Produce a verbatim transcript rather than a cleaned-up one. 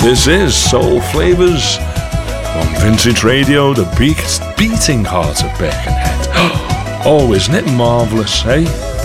This is Soul Flavors on Vintage Radio, the beat, beating heart of Birkenhead. Oh, isn't it marvellous, eh?